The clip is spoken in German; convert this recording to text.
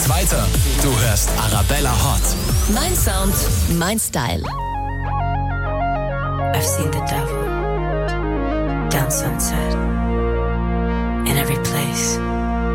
geht's weiter. Du hörst Arabella Hot. Mein Sound, mein Style. I've seen the devil down Sunset, in every place.